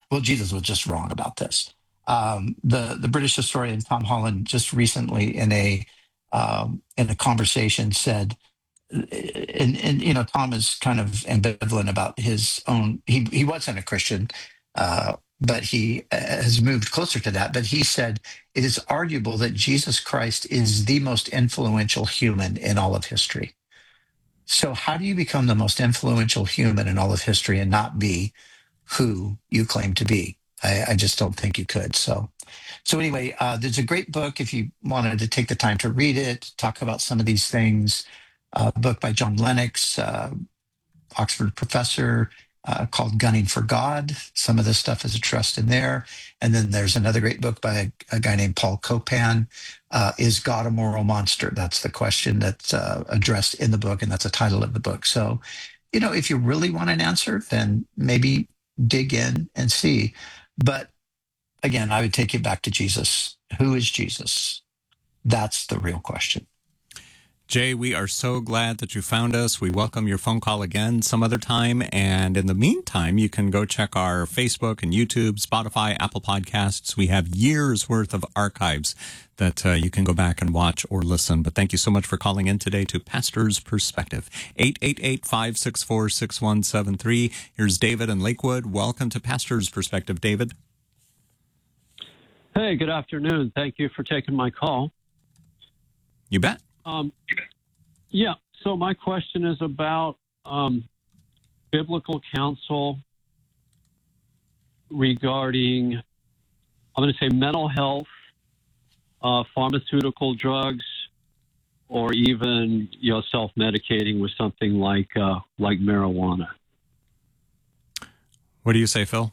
Well, Jesus was just wrong about this. The British historian Tom Holland just recently in a conversation said, and Tom is kind of ambivalent about his own. He wasn't a Christian, but he has moved closer to that. But he said it is arguable that Jesus Christ is the most influential human in all of history. So how do you become the most influential human in all of history and not be who you claim to be? I just don't think you could. So anyway, there's a great book if you wanted to take the time to read it, talk about some of these things. A book by John Lennox, Oxford professor, called Gunning for God. Some of this stuff is addressed in there. And then there's another great book by a guy named Paul Copan, Is God a Moral Monster? That's the question that's addressed in the book, and that's the title of the book. So, if you really want an answer, then maybe dig in and see. But again, I would take you back to Jesus. Who is Jesus? That's the real question. Jay, we are so glad that you found us. We welcome your phone call again some other time. And in the meantime, you can go check our Facebook and YouTube, Spotify, Apple Podcasts. We have years worth of archives that you can go back and watch or listen. But thank you so much for calling in today to Pastor's Perspective. 888-564-6173. Here's David in Lakewood. Welcome to Pastor's Perspective, David. Hey, good afternoon. Thank you for taking my call. You bet. Yeah, so my question is about biblical counsel regarding, I'm going to say, mental health, pharmaceutical drugs, or even self-medicating with something like marijuana. What do you say, Phil?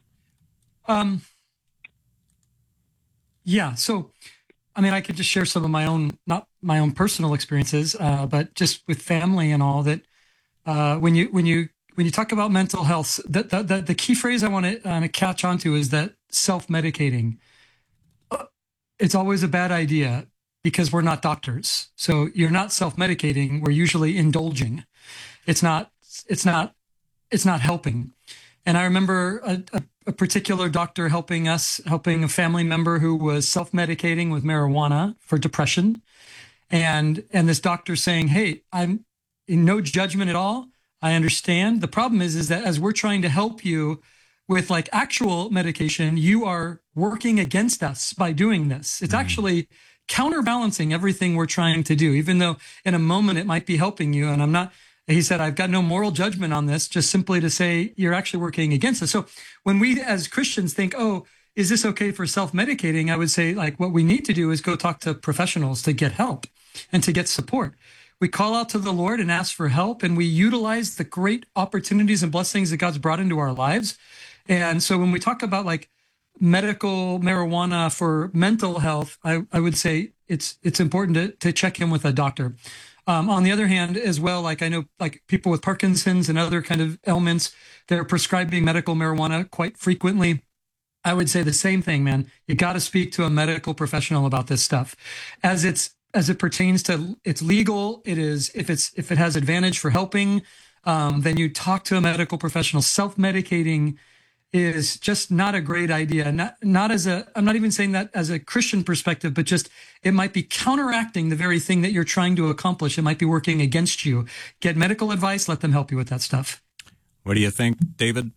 Yeah, so I could just share some of my own, not my own personal experiences, but just with family and all that. When you talk about mental health, the key phrase I want to catch onto is that self-medicating. It's always a bad idea because we're not doctors. So you're not self-medicating. We're usually indulging. It's not helping. And I remember a particular doctor helping a family member who was self-medicating with marijuana for depression. And this doctor saying, hey, I'm in no judgment at all. I understand. The problem is that as we're trying to help you with like actual medication, you are working against us by doing this. It's actually counterbalancing everything we're trying to do, even though in a moment it might be helping you. And he said, I've got no moral judgment on this, just simply to say you're actually working against us. So when we as Christians think, oh, is this okay for self-medicating? I would say like what we need to do is go talk to professionals to get help and to get support. We call out to the Lord and ask for help, and we utilize the great opportunities and blessings that God's brought into our lives. And so when we talk about like medical marijuana for mental health, I would say it's important to check in with a doctor. On the other hand, as well, like I know like people with Parkinson's and other kind of ailments, they're prescribing medical marijuana quite frequently. I would say the same thing, man. You got to speak to a medical professional about this stuff. As it pertains to it's legal, it is if it has advantage for helping, then you talk to a medical professional. Self-medicating is just not a great idea. I'm not even saying that as a Christian perspective, but just it might be counteracting the very thing that you're trying to accomplish. It might be working against you. Get medical advice. Let them help you with that stuff. What do you think, David?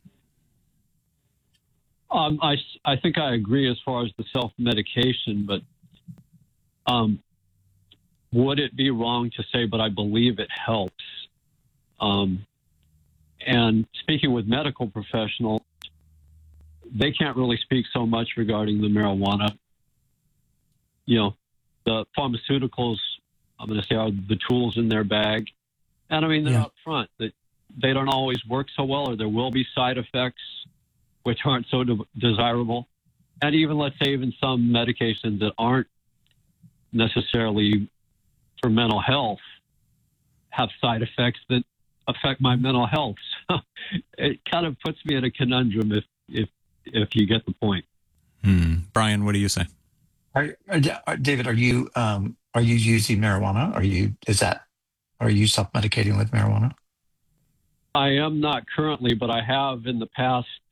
I think I agree as far as the self-medication, but would it be wrong to say, but I believe it helps? And speaking with medical professionals, they can't really speak so much regarding the marijuana. The pharmaceuticals, I'm going to say, are the tools in their bag. And they're up front that they don't always work so well, or there will be side effects which aren't so desirable. And even, let's say, even some medications that aren't necessarily for mental health have side effects that affect my mental health. So it kind of puts me in a conundrum if you get the point. Brian, what do you say? David, are you using marijuana? Are you self-medicating with marijuana? I am not currently, but I have in the past